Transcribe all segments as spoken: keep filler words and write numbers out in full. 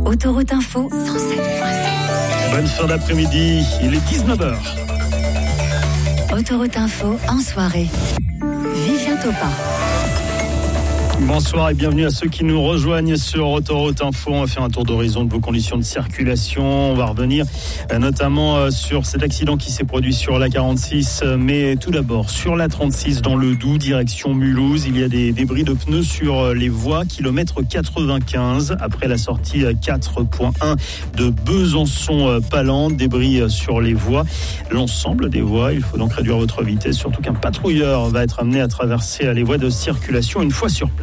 Autoroute Info cent sept virgule sept. Bonne fin d'après-midi, il est dix-neuf heures. Autoroute Info en soirée. Vivien Topin. Bonsoir et bienvenue à ceux qui nous rejoignent sur Autoroute Info. On va faire un tour d'horizon de vos conditions de circulation. On va revenir notamment sur cet accident qui s'est produit sur la quarante-six. Mais tout d'abord, sur la trente-six dans le Doubs, direction Mulhouse, il y a des débris de pneus sur les voies, kilomètre quatre-vingt-quinze, après la sortie quatre point un de Besançon-Palande. Débris sur les voies, l'ensemble des voies. Il faut donc réduire votre vitesse, surtout qu'un patrouilleur va être amené à traverser les voies de circulation une fois sur place.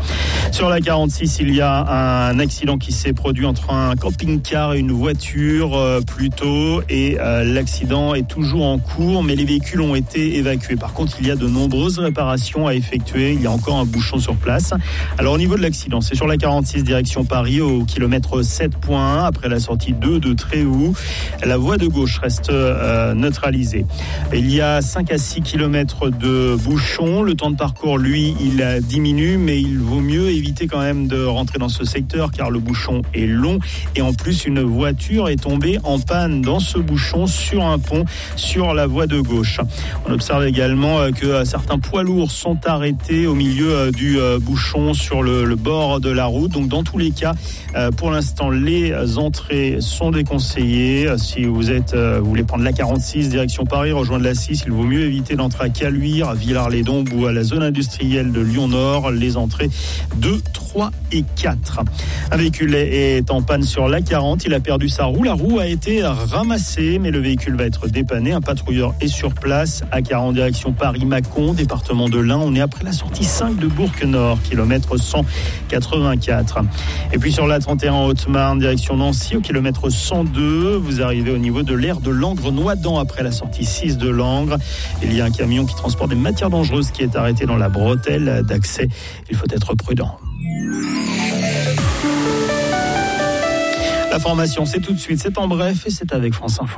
Sur la quarante-six, il y a un accident qui s'est produit entre un camping-car et une voiture euh, plus tôt et euh, l'accident est toujours en cours, mais les véhicules ont été évacués. Par contre, il y a de nombreuses réparations à effectuer. Il y a encore un bouchon sur place. Alors au niveau de l'accident, c'est sur la quarante-six direction Paris au kilomètre sept point un après la sortie deux de Trévoux. La voie de gauche reste euh, neutralisée. Il y a cinq à six kilomètres de bouchon. Le temps de parcours, lui, il diminue, mais il vaut mieux éviter quand même de rentrer dans ce secteur car le bouchon est long et en plus une voiture est tombée en panne dans ce bouchon sur un pont sur la voie de gauche. On observe également que certains poids lourds sont arrêtés au milieu du bouchon sur le, le bord de la route. Donc dans tous les cas, pour l'instant, les entrées sont déconseillées. Si vous êtes, vous voulez prendre la quarante-six direction Paris, rejoindre la six, il vaut mieux éviter d'entrer à Caluire, à Villars-les-Dombes ou à la zone industrielle de Lyon-Nord. Les entrées deux, trois et quatre. Un véhicule est en panne sur l'A quarante. Il a perdu sa roue. La roue a été ramassée, mais le véhicule va être dépanné. Un patrouilleur est sur place. A quarante direction Paris-Mâcon, département de l'Ain. On est après la sortie cinq de Bourg-Nord, kilomètre cent quatre-vingt-quatre. Et puis sur la trente et un en Haute-Marne, direction Nancy, au kilomètre cent deux. Vous arrivez au niveau de l'aire de Langres-Noidans après la sortie six de Langres. Il y a un camion qui transporte des matières dangereuses qui est arrêté dans la bretelle d'accès. Il faut être prudent. La formation, c'est tout de suite, c'est en bref et c'est avec France Info.